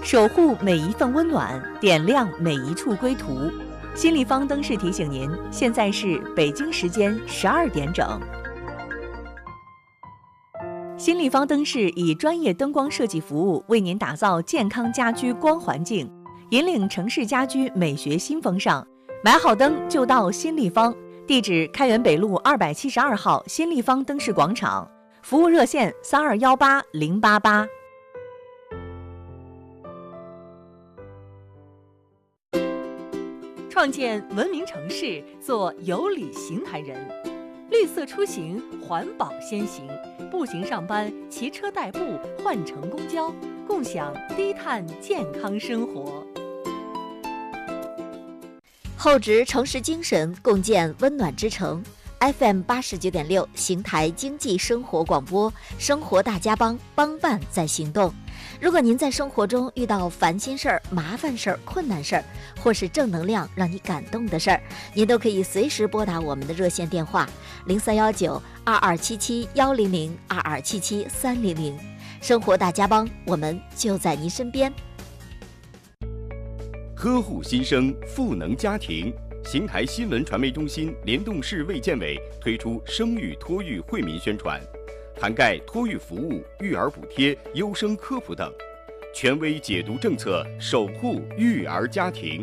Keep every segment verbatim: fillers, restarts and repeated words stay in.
守护每一份温暖，点亮每一处归途。新立方灯饰提醒您，现在是北京时间十二点整。新立方灯饰以专业灯光设计服务，为您打造健康家居光环境，引领城市家居美学新风尚。买好灯就到新立方，地址开元北路二百七十二号新立方灯饰广场，服务热线三二幺八零八八。创建文明城市，做有礼行台人。绿色出行，环保先行。步行上班，骑车代步，换乘公交，共享低碳健康生活。 厚植城市精神，共建温暖之城。F M 八十九点六，邢台经济生活广播，生活大家帮，帮办在行动。如果您在生活中遇到烦心事儿、麻烦事儿、困难事儿，或是正能量让你感动的事儿，您都可以随时拨打我们的热线电话零三幺九二二七七幺零零二二七七三零零。生活大家帮，我们就在您身边。 呵护新生，赋能家庭。邢台新闻传媒中心联动市卫健委推出生育托育惠民宣传，涵盖托育服务、育儿补贴、优生科普等，权威解读政策，守护育儿家庭。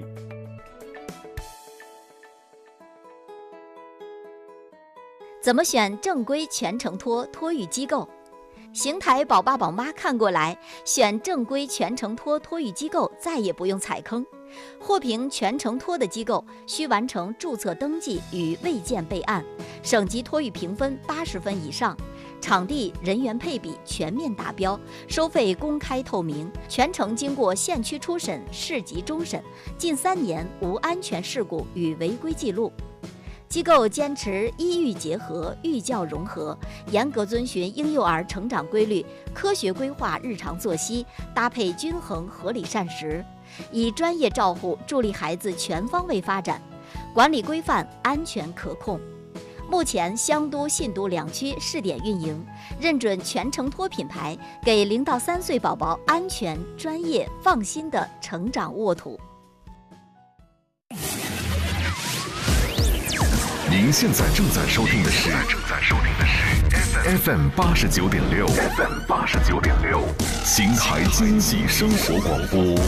怎么选正规全程托托育机构？邢台宝爸宝妈看过来，选正规全程托托育机构再也不用踩坑。获评全程托的机构需完成注册登记与卫健备案，省级托育评分八十分以上，场地人员配比全面达标，收费公开透明，全程经过县区初审、市级终审，近三年无安全事故与违规记录。机构坚持医育结合、育教融合，严格遵循婴幼儿成长规律，科学规划日常作息，搭配均衡合理膳食，以专业照护助力孩子全方位发展，管理规范、安全可控。目前湘都、信都两区试点运营，认准全程托品牌，给零到三岁宝宝安全、专业、放心的成长沃土。 您现在正在收听的是正在收听的是 F M 八十九点六 F M 八十九点六，邢台经济生活广播。